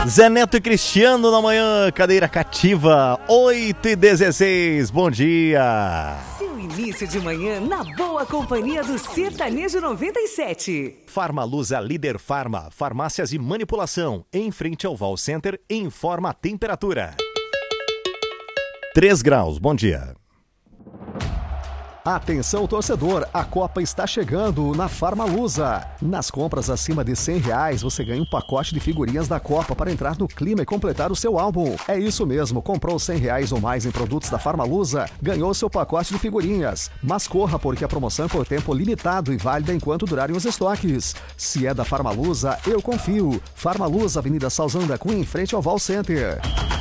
Zé Neto e Cristiano na manhã, cadeira cativa, 8h16, bom dia. Seu início de manhã na boa companhia do Sertanejo 97. Farmaluza Líder Farma, farmácias e manipulação, em frente ao Val Center, informa a temperatura. 3 graus, bom dia. Atenção torcedor, a Copa está chegando na Farmaluza. Nas compras acima de R$100 você ganha um pacote de figurinhas da Copa para entrar no clima e completar o seu álbum. É isso mesmo, comprou R$100 ou mais em produtos da Farmaluza, ganhou seu pacote de figurinhas. Mas corra porque a promoção é por tempo limitado e válida enquanto durarem os estoques. Se é da Farmaluza, eu confio. Farmaluza, Avenida Salzano da Cunha, em frente ao Val Center.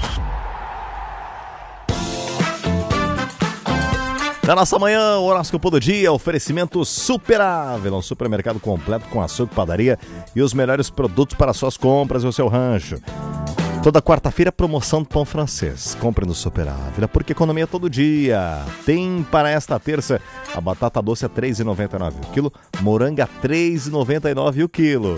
Na nossa manhã, o horóscopo do dia, oferecimento Superável, um supermercado completo com açougue, padaria e os melhores produtos para suas compras e o seu rancho. Toda quarta-feira, promoção do pão francês. Compre no Superável, porque economia todo dia. Tem para esta terça a batata doce a R$ 3,99 o quilo, moranga a R$ 3,99 o quilo.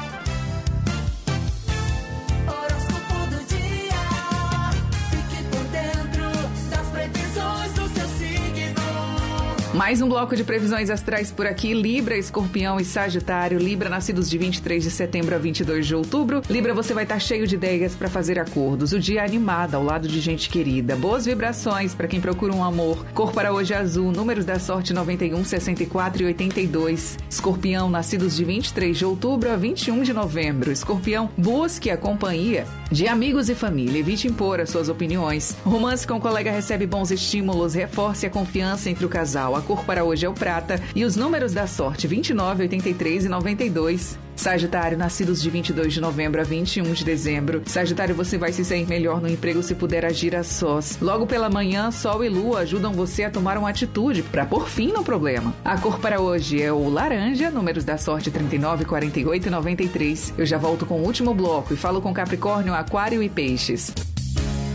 Mais um bloco de previsões astrais por aqui. Libra, Escorpião e Sagitário. Libra, nascidos de 23 de setembro a 22 de outubro. Libra, você vai estar cheio de ideias para fazer acordos. O dia é animado, ao lado de gente querida. Boas vibrações para quem procura um amor. Cor para hoje azul. Números da sorte 91, 64 e 82. Escorpião, nascidos de 23 de outubro a 21 de novembro. Escorpião, busque a companhia de amigos e família. Evite impor as suas opiniões. Romance com o colega recebe bons estímulos. Reforce a confiança entre o casal. A cor para hoje é o prata e os números da sorte 29, 83 e 92. Sagitário, nascidos de 22 de novembro a 21 de dezembro. Sagitário, você vai se sair melhor no emprego se puder agir a sós. Logo pela manhã, Sol e Lua ajudam você a tomar uma atitude para pôr fim no problema. A cor para hoje é o laranja, números da sorte 39, 48 e 93. Eu já volto com o último bloco e falo com Capricórnio, Aquário e Peixes.